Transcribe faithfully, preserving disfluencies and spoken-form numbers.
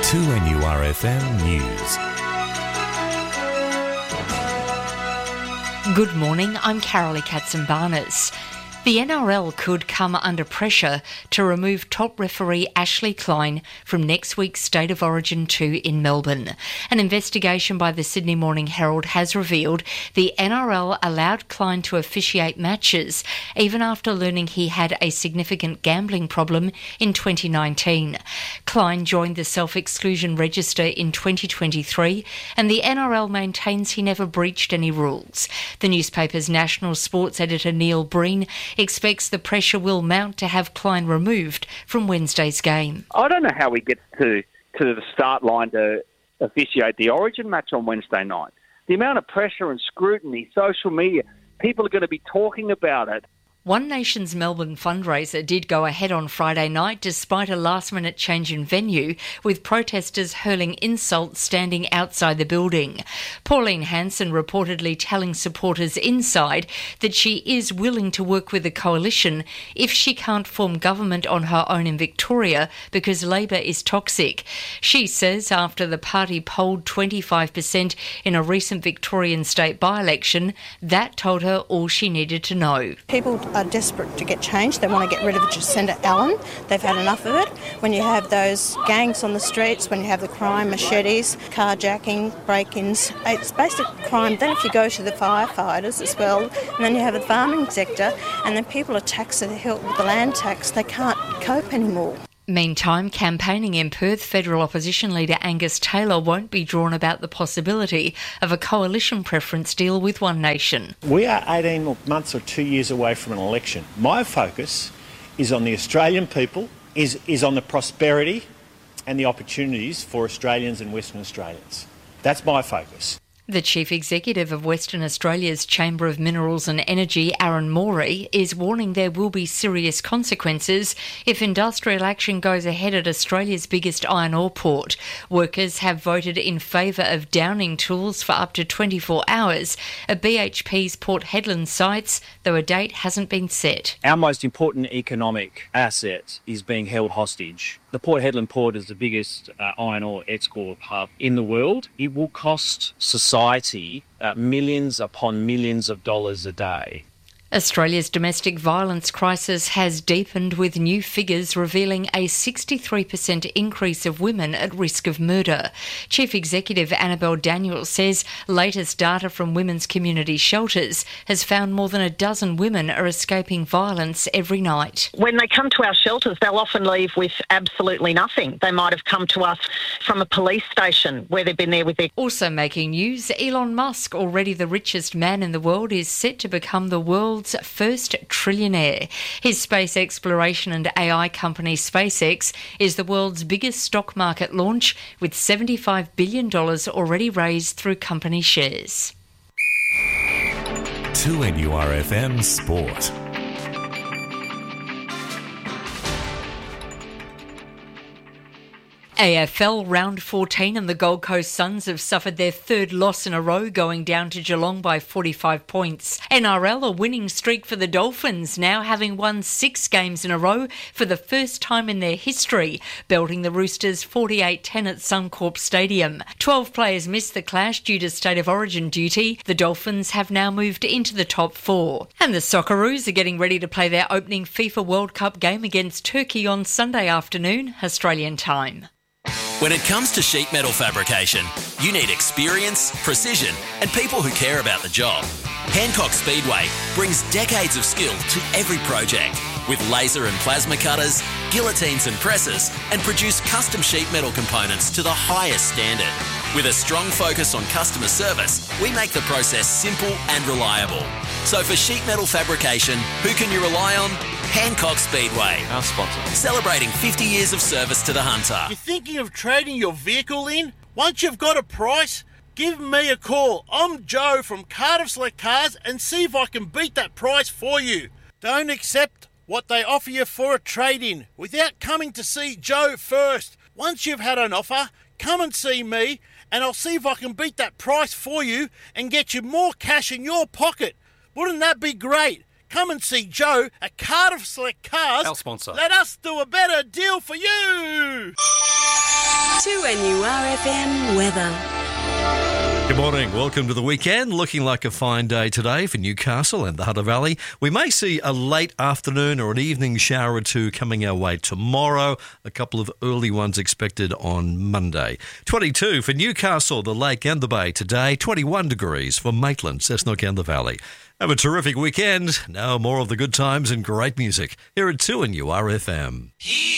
two N U R F M News. Good morning, I'm Carolee Katzenbarnes. The N R L could come under pressure to remove top referee Ashley Klein from next week's State of Origin two in Melbourne. An investigation by the Sydney Morning Herald has revealed the N R L allowed Klein to officiate matches even after learning he had a significant gambling problem in twenty nineteen. Klein joined the self-exclusion register in twenty twenty-three and the N R L maintains he never breached any rules. The newspaper's national sports editor Neil Breen expects the pressure will mount to have Klein removed from Wednesday's game. I don't know how he gets to, to the start line to officiate the Origin match on Wednesday night. The amount of pressure and scrutiny, social media, people are going to be talking about it. One Nation's Melbourne fundraiser did go ahead on Friday night despite a last-minute change in venue, with protesters hurling insults standing outside the building. Pauline Hanson reportedly telling supporters inside that she is willing to work with the coalition if she can't form government on her own in Victoria because Labor is toxic. She says after the party polled twenty-five percent in a recent Victorian state by-election, that told her all she needed to know. People are desperate to get change. They want to get rid of Jacinda Allen. They've had enough of it. When you have those gangs on the streets, when you have the crime, machetes, carjacking, break-ins, it's basic crime. Then if you go to the firefighters as well, and then you have the farming sector, and then people are taxed to the hilt with the land tax, they can't cope anymore. Meantime, campaigning in Perth, federal opposition leader Angus Taylor won't be drawn about the possibility of a coalition preference deal with One Nation. We are eighteen months or two years away from an election. My focus is on the Australian people, is, is on the prosperity and the opportunities for Australians and Western Australians. That's my focus. The Chief Executive of Western Australia's Chamber of Minerals and Energy, Aaron Morey, is warning there will be serious consequences if industrial action goes ahead at Australia's biggest iron ore port. Workers have voted in favour of downing tools for up to twenty-four hours at B H P's Port Hedland sites, though a date hasn't been set. Our most important economic asset is being held hostage. The Port Hedland port is the biggest uh, iron ore export hub in the world. It will cost society uh, millions upon millions of dollars a day. Australia's domestic violence crisis has deepened, with new figures revealing a sixty-three percent increase of women at risk of murder. Chief Executive Annabelle Daniels says latest data from women's community shelters has found more than a dozen women are escaping violence every night. When they come to our shelters, they'll often leave with absolutely nothing. They might have come to us from a police station where they've been there with their... Also making news, Elon Musk, already the richest man in the world, is set to become the world's first trillionaire. His space exploration and A I company SpaceX is the world's biggest stock market launch, with seventy-five billion dollars already raised through company shares. two N U R F M Sport. A F L Round fourteen and the Gold Coast Suns have suffered their third loss in a row, going down to Geelong by forty-five points. N R L, a winning streak for the Dolphins, now having won six games in a row for the first time in their history, belting the Roosters forty-eight ten at Suncorp Stadium. Twelve players missed the clash due to State of Origin duty. The Dolphins have now moved into the top four. And the Socceroos are getting ready to play their opening FIFA World Cup game against Turkey on Sunday afternoon, Australian time. When it comes to sheet metal fabrication, you need experience, precision, and people who care about the job. Hancock Speedway brings decades of skill to every project, with laser and plasma cutters, guillotines and presses, and produce custom sheet metal components to the highest standard. With a strong focus on customer service, we make the process simple and reliable. So for sheet metal fabrication, who can you rely on? Hancock Speedway, Our sponsor. Celebrating fifty years of service to the Hunter. You're thinking of trading your vehicle in? Once you've got a price, give me a call. I'm Joe from Cardiff Select Cars, and see if I can beat that price for you. Don't accept what they offer you for a trade-in without coming to see Joe first. Once you've had an offer, come and see me, and I'll see if I can beat that price for you and get you more cash in your pocket. Wouldn't that be great? Come and see Joe at Cardiff Select Cars. Our sponsor. Let us do a better deal for you. two N U R F M weather. Good morning. Welcome to the weekend. Looking like a fine day today for Newcastle and the Hunter Valley. We may see a late afternoon or an evening shower or two coming our way tomorrow. A couple of early ones expected on Monday. twenty-two for Newcastle, the Lake and the Bay today. twenty-one degrees for Maitland, Cessnock and the Valley. Have a terrific weekend. Now more of the good times and great music here at two N U R F M.